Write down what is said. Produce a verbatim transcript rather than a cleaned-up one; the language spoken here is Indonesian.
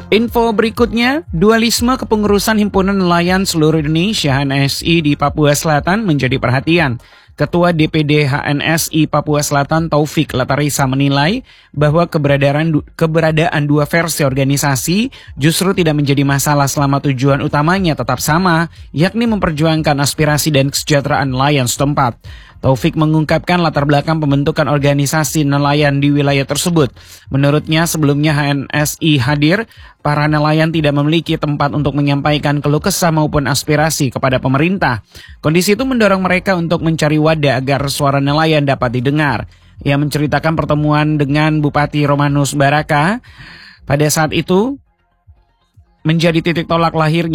Info berikutnya, dualisme kepengurusan Himpunan Nelayan Seluruh Indonesia H N S I di Papua Selatan menjadi perhatian. Ketua D P D H N S I Papua Selatan Taufik Latarisa menilai bahwa keberadaan, keberadaan dua versi organisasi justru tidak menjadi masalah selama tujuan utamanya tetap sama, yakni memperjuangkan aspirasi dan kesejahteraan nelayan setempat. Taufik mengungkapkan latar belakang pembentukan organisasi nelayan di wilayah tersebut. Menurutnya sebelumnya H N S I hadir, para nelayan tidak memiliki tempat untuk menyampaikan keluh kesah maupun aspirasi kepada pemerintah. Kondisi itu mendorong mereka untuk mencari wadah agar suara nelayan dapat didengar. Ia menceritakan pertemuan dengan Bupati Romanus Baraka pada saat itu menjadi titik tolak lahirnya